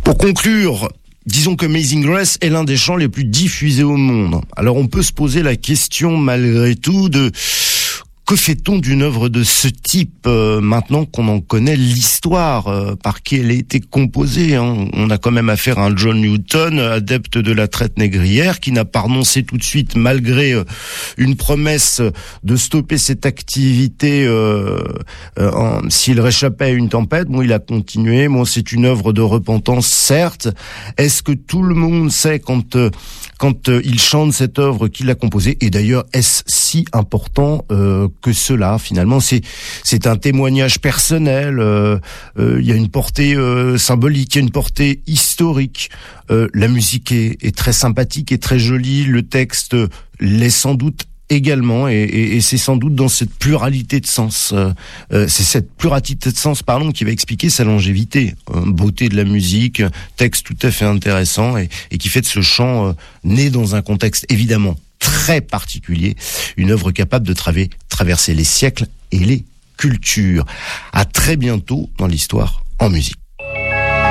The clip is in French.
Pour conclure, disons que Amazing Grace est l'un des chants les plus diffusés au monde. Alors on peut se poser la question malgré tout de que fait-on d'une œuvre de ce type maintenant qu'on en connaît l'histoire, par qui elle a été composée, hein. On a quand même affaire à un John Newton, adepte de la traite négrière, qui n'a pas renoncé tout de suite malgré une promesse de stopper cette activité s'il réchappait à une tempête. Bon, il a continué. Bon, c'est une œuvre de repentance, certes. Est-ce que tout le monde sait quand il chante cette œuvre qu'il a composée? Et d'ailleurs, est-ce si important que cela? Finalement, c'est un témoignage personnel. Il y a une portée symbolique, il y a une portée historique. La musique est très sympathique et très jolie. Le texte l'est sans doute également, et c'est sans doute dans cette pluralité de sens, c'est cette pluralité de sens, qui va expliquer sa longévité, beauté de la musique, texte tout à fait intéressant, et qui fait de ce chant né dans un contexte évidemment très particulier, une œuvre capable de traverser les siècles et les cultures. À très bientôt dans l'Histoire en musique.